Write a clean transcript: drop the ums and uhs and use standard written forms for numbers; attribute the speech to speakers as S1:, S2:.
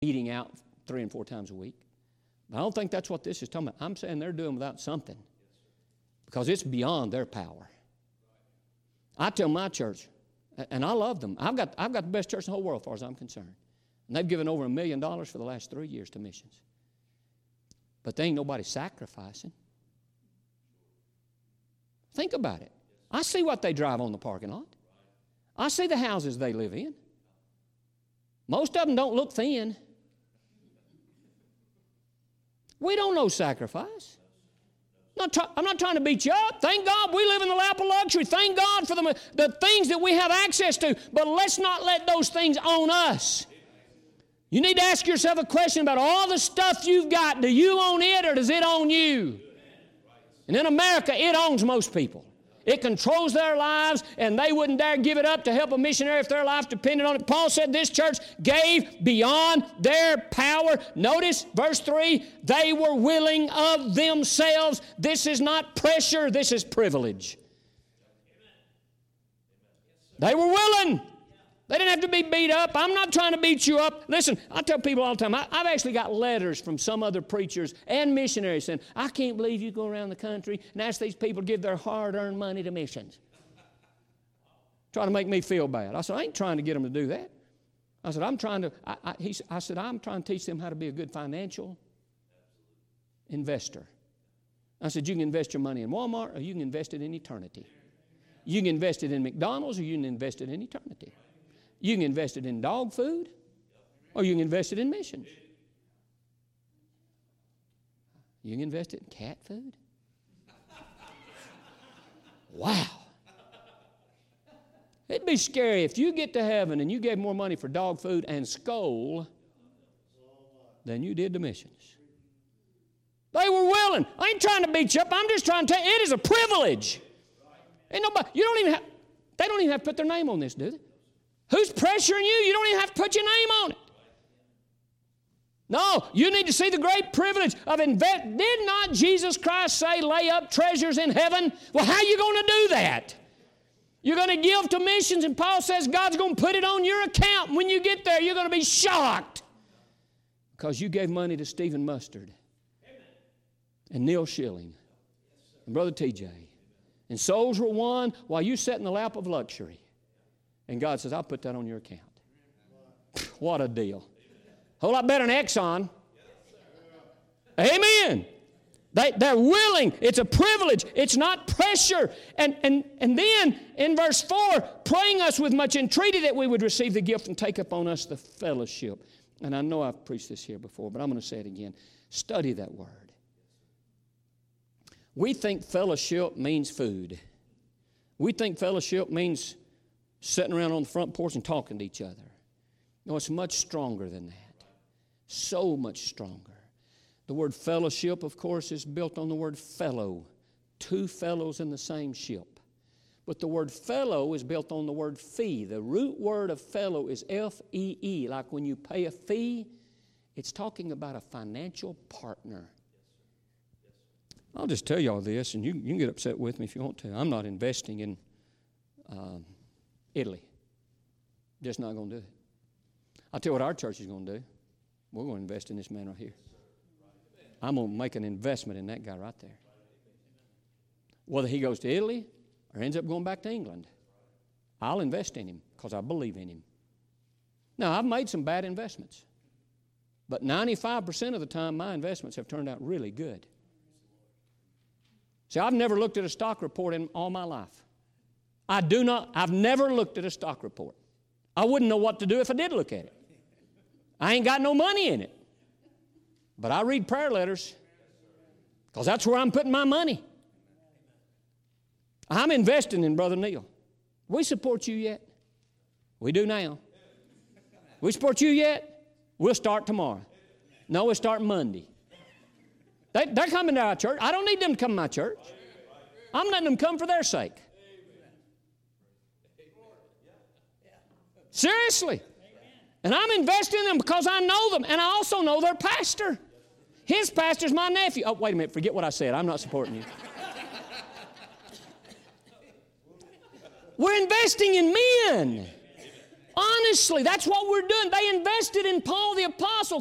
S1: eating out 3 and 4 times a week. But I don't think that's what this is talking about. I'm saying they're doing without something because it's beyond their power. I tell my church, and I love them, I've got the best church in the whole world as far as I'm concerned. And they've given over $1 million for the last 3 years to missions. But there ain't nobody sacrificing. Think about it. I see what they drive on the parking lot. I see the houses they live in. Most of them don't look thin. We don't know sacrifice. I'm not trying to beat you up. Thank God we live in the lap of luxury. Thank God for the things that we have access to. But let's not let those things own us. You need to ask yourself a question about all the stuff you've got. Do you own it or does it own you? And in America, it owns most people. It controls their lives, and they wouldn't dare give it up to help a missionary if their life depended on it. Paul said this church gave beyond their power. Notice verse 3, they were willing of themselves. This is not pressure, this is privilege. They were willing. They didn't have to be beat up. I'm not trying to beat you up. Listen, I tell people all the time, I've actually got letters from some other preachers and missionaries saying, I can't believe you go around the country and ask these people to give their hard-earned money to missions. Try to make me feel bad. I said, I ain't trying to get them to do that. I said, I'm trying to teach them how to be a good financial investor. I said, you can invest your money in Walmart or you can invest it in eternity. You can invest it in McDonald's or you can invest it in eternity. You can invest it in dog food, or you can invest it in missions. You can invest it in cat food. Wow. It'd be scary if you get to heaven and you gave more money for dog food and Skoal than you did to missions. They were willing. I ain't trying to beat you up. I'm just trying to tell you, it is a privilege. Ain't nobody, they don't even have to put their name on this, do they? Who's pressuring you? You don't even have to put your name on it. No, you need to see the great privilege of Did not Jesus Christ say, lay up treasures in heaven? Well, how are you going to do that? You're going to give to missions, and Paul says God's going to put it on your account. And when you get there, you're going to be shocked because you gave money to Stephen Mustard and Neil Schilling and Brother TJ. And souls were won while you sat in the lap of luxury. And God says, I'll put that on your account. What a deal. A whole lot better than Exxon. Amen. They're willing. It's a privilege. It's not pressure. And then in verse 4, praying us with much entreaty that we would receive the gift and take upon us the fellowship. And I know I've preached this here before, but I'm going to say it again. Study that word. We think fellowship means food. We think fellowship means sitting around on the front porch and talking to each other. No, it's much stronger than that. So much stronger. The word fellowship, of course, is built on the word fellow. 2 fellows in the same ship. But the word fellow is built on the word fee. The root word of fellow is F-E-E. Like when you pay a fee, it's talking about a financial partner. I'll just tell you all this, and you can get upset with me if you want to. I'm not investing in Italy. Just not going to do it. I'll tell you what our church is going to do. We're going to invest in this man right here. I'm going to make an investment in that guy right there. Whether he goes to Italy or ends up going back to England, I'll invest in him because I believe in him. Now, I've made some bad investments, but 95% of the time my investments have turned out really good. See, I've never looked at a stock report in all my life. I've never looked at a stock report. I wouldn't know what to do if I did look at it. I ain't got no money in it. But I read prayer letters because that's where I'm putting my money. I'm investing in Brother Neil. We support you yet? We do now. We support you yet? We'll start tomorrow. No, we'll start Monday. They're coming to our church. I don't need them to come to my church. I'm letting them come for their sake. Seriously. And I'm investing in them because I know them, and I also know their pastor. His pastor's my nephew. Oh, wait a minute. Forget what I said. I'm not supporting you. We're investing in men. Honestly, that's what we're doing. They invested in Paul the Apostle.